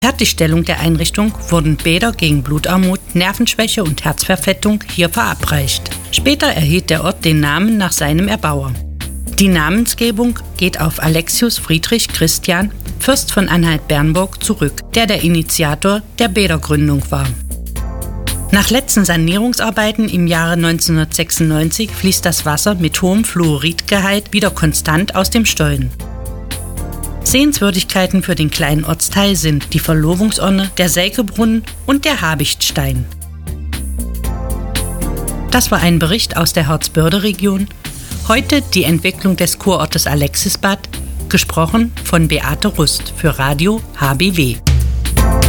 Fertigstellung der Einrichtung wurden Bäder gegen Blutarmut, Nervenschwäche und Herzverfettung hier verabreicht. Später erhielt der Ort den Namen nach seinem Erbauer. Die Namensgebung geht auf Alexius Friedrich Christian, Fürst von Anhalt-Bernburg, zurück, der Initiator der Bädergründung war. Nach letzten Sanierungsarbeiten im Jahre 1996 fließt das Wasser mit hohem Fluoridgehalt wieder konstant aus dem Stollen. Sehenswürdigkeiten für den kleinen Ortsteil sind die Verlobungsurne, der Selkebrunnen und der Habichtstein. Das war ein Bericht aus der Harzbörde-Region. Heute die Entwicklung des Kurortes Alexisbad, gesprochen von Beate Rust für Radio HBW.